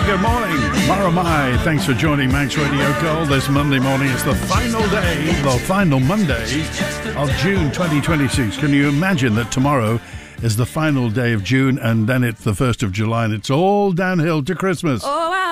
good morning. Mara Mai, thanks for joining Manx Radio Gold this Monday morning. It's the final day, the final Monday of June 2026. Can you imagine that tomorrow is the final day of June and then it's the 1st of July and it's all downhill to Christmas? Oh,